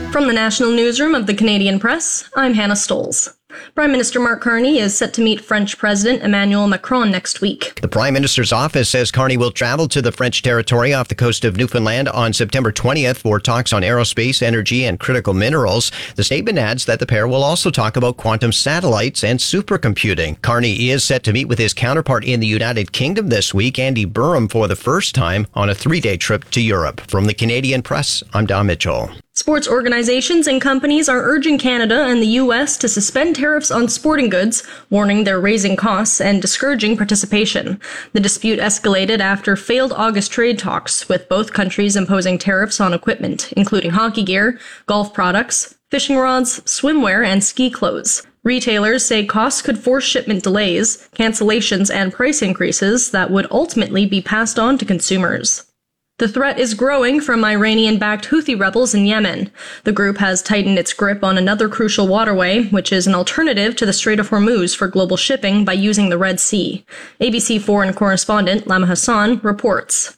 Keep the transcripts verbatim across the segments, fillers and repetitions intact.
From the National Newsroom of the Canadian Press, I'm Hannah Stolz. Prime Minister Mark Carney is set to meet French President Emmanuel Macron next week. The Prime Minister's office says Carney will travel to the French territory off the coast of Newfoundland on September twentieth for talks on aerospace, energy, and critical minerals. The statement adds that the pair will also talk about quantum satellites and supercomputing. Carney is set to meet with his counterpart in the United Kingdom this week, Andy Burham, for the first time on a three-day trip to Europe. From the Canadian Press, I'm Don Mitchell. Sports organizations and companies are urging Canada and the U S to suspend tariffs on sporting goods, warning they're raising costs and discouraging participation. The dispute escalated after failed August trade talks, with both countries imposing tariffs on equipment, including hockey gear, golf products, fishing rods, swimwear, and ski clothes. Retailers say costs could force shipment delays, cancellations, and price increases that would ultimately be passed on to consumers. The threat is growing from Iranian-backed Houthi rebels in Yemen. The group has tightened its grip on another crucial waterway, which is an alternative to the Strait of Hormuz for global shipping by using the Red Sea. A B C foreign correspondent Lama Hassan reports.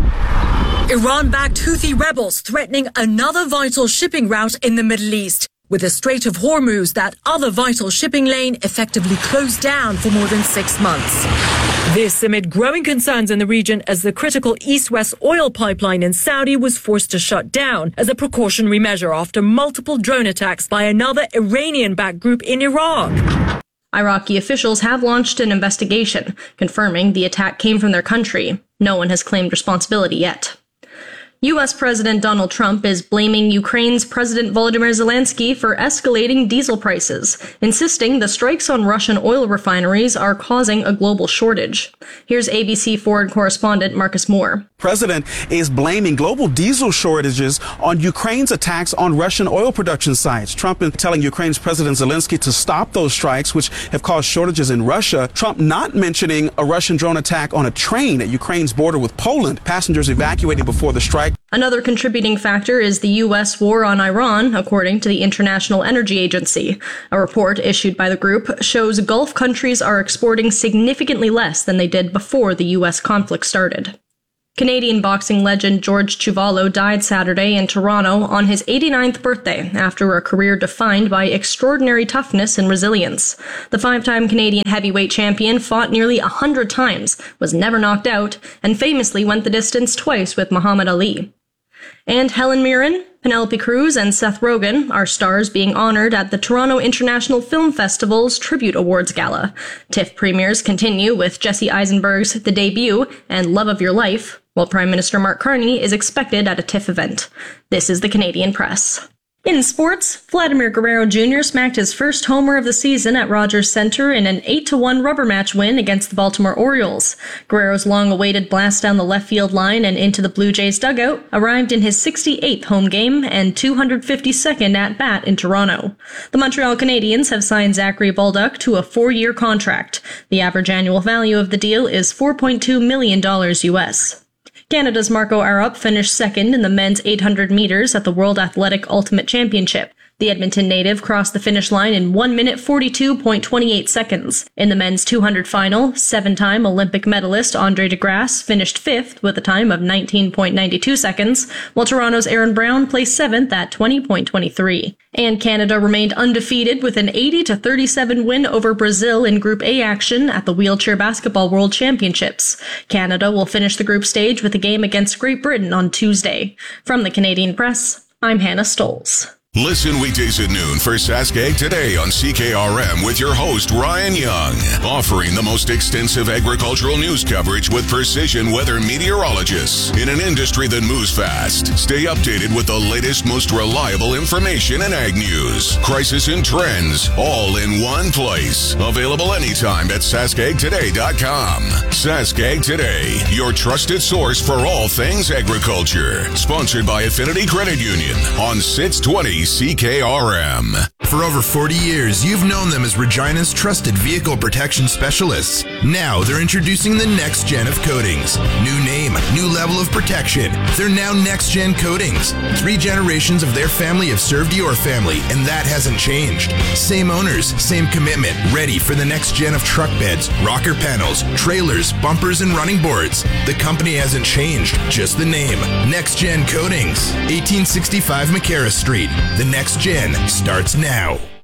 Iran-backed Houthi rebels threatening another vital shipping route in the Middle East, with the Strait of Hormuz, that other vital shipping lane, effectively closed down for more than six months. This amid growing concerns in the region as the critical east-west oil pipeline in Saudi was forced to shut down as a precautionary measure after multiple drone attacks by another Iranian-backed group in Iraq. Iraqi officials have launched an investigation, confirming the attack came from their country. No one has claimed responsibility yet. U S President Donald Trump is blaming Ukraine's President Volodymyr Zelensky for escalating diesel prices, insisting the strikes on Russian oil refineries are causing a global shortage. Here's A B C foreign correspondent Marcus Moore. President is blaming global diesel shortages on Ukraine's attacks on Russian oil production sites. Trump is telling Ukraine's President Zelensky to stop those strikes, which have caused shortages in Russia. Trump not mentioning a Russian drone attack on a train at Ukraine's border with Poland. Passengers evacuated before the strike. Another contributing factor is the U S war on Iran, according to the International Energy Agency. A report issued by the group shows Gulf countries are exporting significantly less than they did before the U S conflict started. Canadian boxing legend George Chuvalo died Saturday in Toronto on his eighty-ninth birthday after a career defined by extraordinary toughness and resilience. The five-time Canadian heavyweight champion fought nearly a hundred times, was never knocked out, and famously went the distance twice with Muhammad Ali. And Helen Mirren, Penelope Cruz, and Seth Rogen are stars being honored at the Toronto International Film Festival's Tribute Awards Gala. TIFF premieres continue with Jesse Eisenberg's The Debut and Love of Your Life, while Prime Minister Mark Carney is expected at a TIFF event. This is the Canadian Press. In sports, Vladimir Guerrero Junior smacked his first homer of the season at Rogers Center in an eight to one rubber match win against the Baltimore Orioles. Guerrero's long-awaited blast down the left field line and into the Blue Jays dugout arrived in his sixty-eighth home game and two hundred fifty-second at-bat in Toronto. The Montreal Canadiens have signed Zachary Baldock to a four-year contract. The average annual value of the deal is four point two million dollars U S. Canada's Marco Arup finished second in the men's eight hundred meters at the World Athletic Ultimate Championship. The Edmonton native crossed the finish line in one minute forty-two point two eight seconds. In the men's two hundred final, seven-time Olympic medalist Andre DeGrasse finished fifth with a time of nineteen point nine two seconds, while Toronto's Aaron Brown placed seventh at twenty point two three. And Canada remained undefeated with an eighty to thirty-seven win over Brazil in Group A action at the Wheelchair Basketball World Championships. Canada will finish the group stage with a game against Great Britain on Tuesday. From the Canadian Press, I'm Hannah Stolz. Listen weekdays at noon for Saskag Today on C K R M with your host, Ryan Young, offering the most extensive agricultural news coverage with precision weather meteorologists in an industry that moves fast. Stay updated with the latest, most reliable information in ag news, crisis and trends, all in one place. Available anytime at saskag today dot com. Saskag Today, your trusted source for all things agriculture. Sponsored by Affinity Credit Union on six twenty C K R M. For over forty years, you've known them as Regina's trusted vehicle protection specialists. Now they're introducing the next gen of coatings. New name, new level of protection. They're now Next Gen Coatings. Three generations of their family have served your family, and that hasn't changed. Same owners, same commitment, ready for the next gen of truck beds, rocker panels, trailers, bumpers, and running boards. The company hasn't changed, just the name. Next Gen Coatings, eighteen sixty-five McCarra Street. The next gen starts now.